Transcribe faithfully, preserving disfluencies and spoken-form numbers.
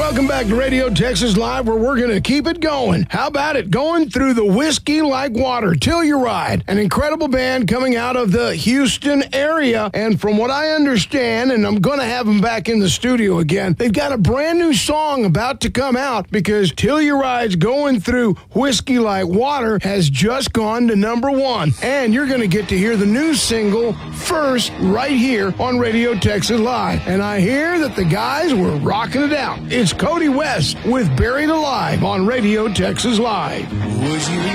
Welcome back to Radio Texas Live, where we're going to keep it going. How about it? Going through the Whiskey Like Water, Telluride, an incredible band coming out of the Houston area. And from what I understand, and I'm going to have them back in the studio again, they've got a brand new song about to come out because Telluride's Going Through Whiskey Like Water has just gone to number one. And you're going to get to hear the new single first right here on Radio Texas Live. And I hear that the guys were rocking it out. It's Cody West with Buried Alive on Radio Texas Live. Would you